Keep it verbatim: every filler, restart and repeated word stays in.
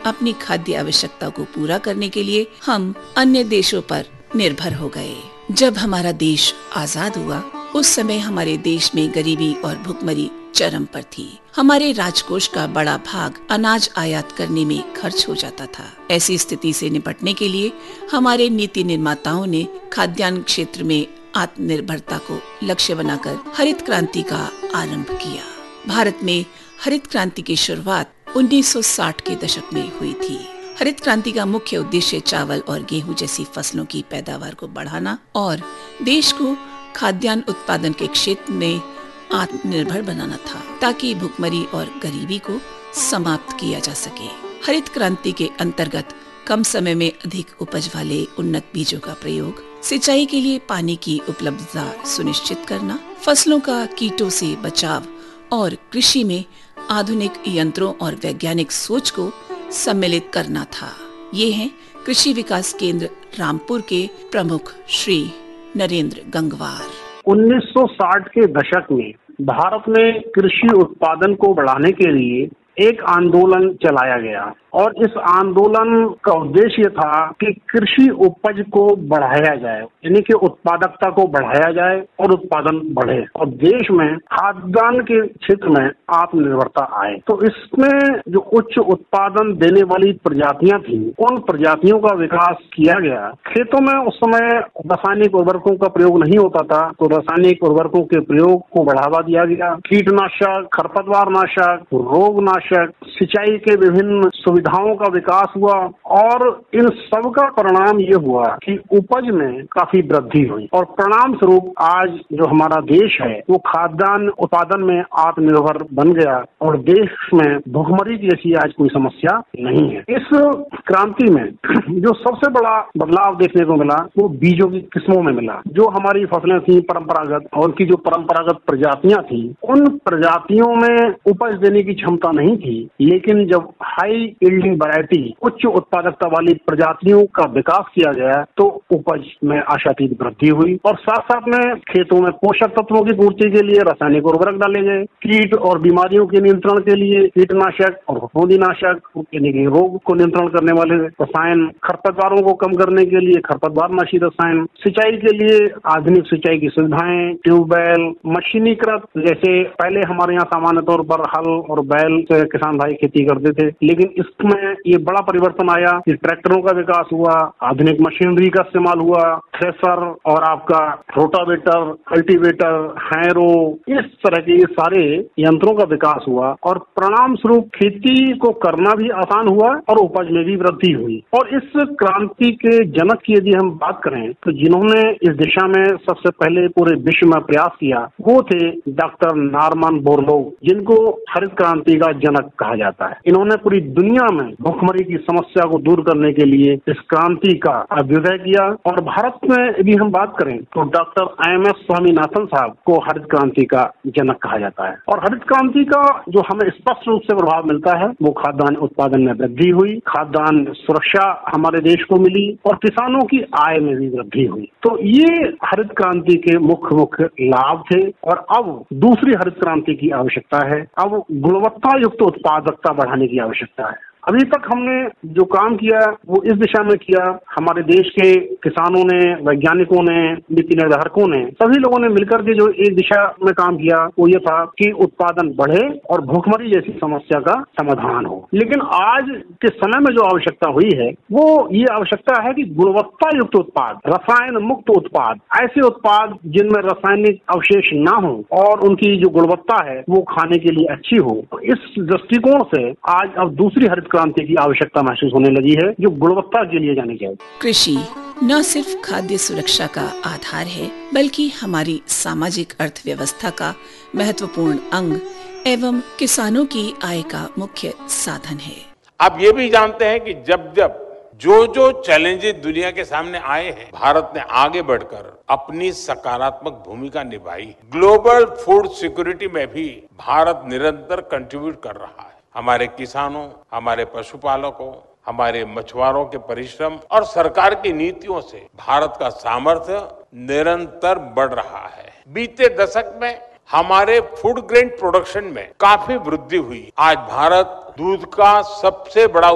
अपनी खाद्य आवश्यकता को पूरा करने के लिए हम अन्य देशों पर निर्भर हो गए। जब हमारा देश आजाद हुआ उस समय हमारे देश में गरीबी और भुखमरी चरम पर थी। हमारे राजकोष का बड़ा भाग अनाज आयात करने में खर्च हो जाता था। ऐसी स्थिति से निपटने के लिए हमारे नीति निर्माताओं ने खाद्यान्न क्षेत्र में आत्मनिर्भरता को लक्ष्य बनाकर हरित क्रांति का आरंभ किया। भारत में हरित क्रांति की शुरुआत उन्नीस सौ साठ के दशक में हुई थी। हरित क्रांति का मुख्य उद्देश्य चावल और गेहूं जैसी फसलों की पैदावार को बढ़ाना और देश को खाद्यान्न उत्पादन के क्षेत्र में आत्मनिर्भर बनाना था, ताकि भुखमरी और गरीबी को समाप्त किया जा सके। हरित क्रांति के अंतर्गत कम समय में अधिक उपज वाले उन्नत बीजों का प्रयोग, सिंचाई के लिए पानी की उपलब्धता सुनिश्चित करना, फसलों का कीटों से बचाव और कृषि में आधुनिक यंत्रों और वैज्ञानिक सोच को सम्मिलित करना था। ये हैं कृषि विकास केंद्र रामपुर के प्रमुख श्री नरेंद्र गंगवार। उन्नीस सौ साठ के दशक में भारत में कृषि उत्पादन को बढ़ाने के लिए एक आंदोलन चलाया गया और इस आंदोलन का उद्देश्य था कि कृषि उपज को बढ़ाया जाए, यानी कि उत्पादकता को बढ़ाया जाए और उत्पादन बढ़े और देश में खाद्यान्न के क्षेत्र में आत्मनिर्भरता आए। तो इसमें जो उच्च उत्पादन देने वाली प्रजातियां थी, उन प्रजातियों का विकास किया गया। खेतों में उस समय रासायनिक उर्वरकों का प्रयोग नहीं होता था, तो रासायनिक उर्वरकों के प्रयोग को बढ़ावा दिया गया। कीटनाशक, खरपतवार नाशक, रोगनाशक, सिंचाई के विभिन्न सुविधाओं का विकास हुआ और इन सब का परिणाम ये हुआ कि उपज में काफी वृद्धि हुई और परिणाम स्वरूप आज जो हमारा देश है वो खाद्यान्न उत्पादन में आत्मनिर्भर बन गया और देश में भुखमरी जैसी आज कोई समस्या नहीं है। इस क्रांति में जो सबसे बड़ा बदलाव देखने को मिला वो बीजों की किस्मों में मिला। जो हमारी फसलें थी परंपरागत और उनकी जो परंपरागत प्रजातियां थी, उन प्रजातियों में उपज देने की क्षमता नहीं थी, लेकिन जब हाई यील्डिंग वैरायटी, उच्च उत्पादकता वाली प्रजातियों का विकास किया गया तो उपज में आशातीत वृद्धि हुई और साथ साथ में खेतों में पोषक तत्वों की पूर्ति के लिए रासायनिक उर्वरक डाले गए। कीट और बीमारियों के नियंत्रण के लिए कीटनाशक और फफूंदीनाशक यानी कि रोग को नियंत्रण करने वाले रसायन, खरपतवारों को कम करने के लिए खरपतवारनाशी रसायन, सिंचाई के लिए आधुनिक सिंचाई की सुविधाएं, ट्यूबवेल, मशीनीकृत, जैसे पहले हमारे यहाँ सामान्य तौर पर हल और बैल से किसान भाई खेती करते थे, लेकिन इसमें ये बड़ा परिवर्तन आया कि ट्रैक्टरों का विकास हुआ, आधुनिक मशीनरी का इस्तेमाल हुआ, थ्रेसर और आपका रोटावेटर, कल्टीवेटर, हैरो, इस तरह के ये सारे यंत्रों का विकास हुआ और परिणाम स्वरूप खेती को करना भी आसान हुआ और उपज में भी वृद्धि हुई। और इस क्रांति के जनक की यदि हम बात करें तो जिन्होंने इस दिशा में सबसे पहले पूरे विश्व में प्रयास किया वो थे डॉक्टर नॉर्मन बोरलॉग, जिनको हरित क्रांति का जनक कहा जाता है। इन्होंने पूरी दुनिया में भुखमरी की समस्या को दूर करने के लिए इस क्रांति का अभ्युदय किया और भारत में यदि हम बात करें तो डॉक्टर एम एस स्वामीनाथन साहब को हरित क्रांति का जनक कहा जाता है। और हरित क्रांति का जो हमें स्पष्ट रूप से प्रभाव मिलता है वो खाद्यान्न उत्पादन में वृद्धि हुई, खाद्यान्न सुरक्षा हमारे देश को मिली और किसानों की आय में भी वृद्धि हुई। तो ये हरित क्रांति के मुख्य मुख्य लाभ थे और अब दूसरी हरित क्रांति की आवश्यकता है। अब गुणवत्ता युक्त उत्पादकता बढ़ाने की आवश्यकता है। अभी तक हमने जो काम किया वो इस दिशा में किया, हमारे देश के किसानों ने, वैज्ञानिकों ने, नीति निर्धारकों ने, सभी लोगों ने मिलकर के जो एक दिशा में काम किया वो ये था कि उत्पादन बढ़े और भुखमरी जैसी समस्या का समाधान हो। लेकिन आज के समय में जो आवश्यकता हुई है वो ये आवश्यकता है कि गुणवत्ता युक्त उत्पाद, रसायन मुक्त उत्पाद, ऐसे उत्पाद जिनमें रासायनिक अवशेष ना हो और उनकी जो गुणवत्ता है वो खाने के लिए अच्छी हो। तो इस दृष्टिकोण से आज अब दूसरी हरित क्रांति की आवश्यकता महसूस होने लगी है जो गुणवत्ता के लिए जानी चाहिए। कृषि न सिर्फ खाद्य सुरक्षा का आधार है बल्कि हमारी सामाजिक अर्थव्यवस्था का महत्वपूर्ण अंग एवं किसानों की आय का मुख्य साधन है। आप ये भी जानते हैं कि जब जब जो जो चैलेंजेस दुनिया के सामने आए हैं, भारत ने आगे बढ़कर अपनी सकारात्मक भूमिका निभाई। ग्लोबल फूड सिक्योरिटी में भी भारत निरंतर कंट्रीब्यूट कर रहा है। हमारे किसानों, हमारे पशुपालकों, हमारे मछुआरों के परिश्रम और सरकार की नीतियों से भारत का सामर्थ्य निरंतर बढ़ रहा है। बीते दशक में हमारे फूड ग्रेन प्रोडक्शन में काफी वृद्धि हुई। आज भारत दूध का सबसे बड़ा